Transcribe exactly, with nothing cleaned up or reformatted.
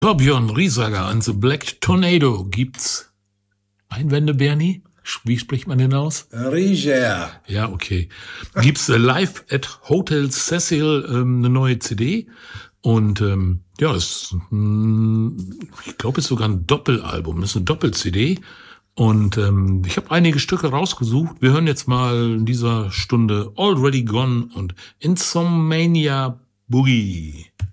Torbjörn Riesager and the Black Tornado gibt's Einwände, Bernie? Wie spricht man den aus? Rieger. Ja, okay. Gibt's äh, live at Hotel Cecil ähm, eine neue C D und ähm, ja, ist, mh, ich glaube, es ist sogar ein Doppelalbum, ist eine Doppel-C D und ähm, ich habe einige Stücke rausgesucht. Wir hören jetzt mal in dieser Stunde Already Gone und Insomnia Boogie.